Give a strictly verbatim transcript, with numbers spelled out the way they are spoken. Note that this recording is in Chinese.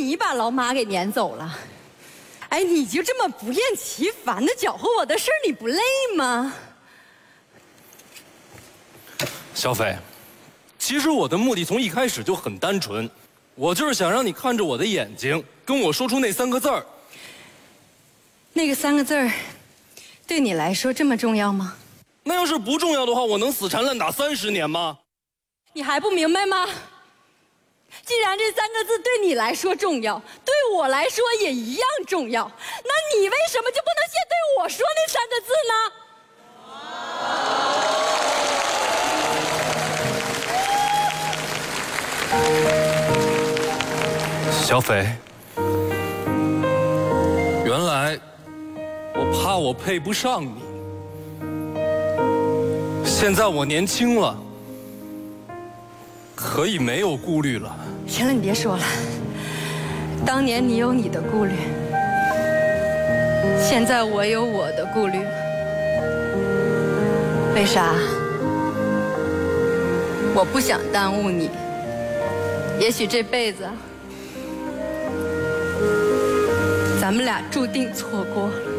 你把老马给撵走了。哎，你就这么不厌其烦的搅和我的事儿，你不累吗？ 小斐，其实我的目的从一开始就很单纯，我就是想让你看着我的眼睛，跟我说出那三个字儿。 那个三个字儿，对你来说这么重要吗？ 那要是不重要的话，我能死缠烂打三十年吗？ 你还不明白吗？既然这三个字对你来说重要，对我来说也一样重要，那你为什么就不能先对我说那三个字呢？小斐，原来我怕我配不上你，现在我年轻了，可以没有顾虑了。 行了，你别说了。当年你有你的顾虑，现在我有我的顾虑。为啥？我不想耽误你。也许这辈子，咱们俩注定错过了。